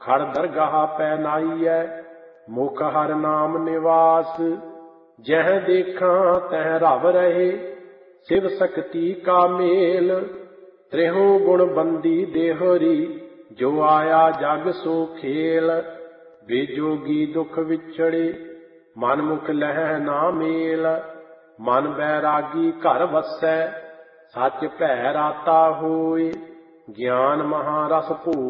खड़ दरगाह पै नाईऐ मुख हर नाम निवास। जह देखा तह रव रहे शिव शक्ति का मेल। त्रिहु गुण बंदी देहरी जो आया जग सो खेल। बेजोगी दुख विछड़े मन मुख लह ना मेल। मन बैरागी घर वसै सच भै राता होए। ज्ञान महारस भू